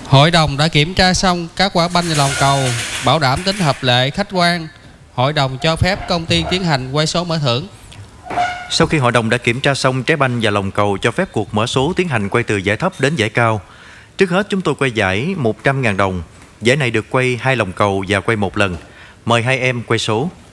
Hội đồng đã kiểm tra xong các quả banh và lòng cầu, bảo đảm tính hợp lệ, khách quan. Hội đồng cho phép công ty tiến hành quay số mở thưởng. Sau khi hội đồng đã kiểm tra xong trái banh và lòng cầu, cho phép cuộc mở số tiến hành quay từ giải thấp đến giải cao. Trước hết chúng tôi quay giải 100.000 đồng. Giải này được quay 2 lòng cầu và quay 1 lần. Mời hai em quay số.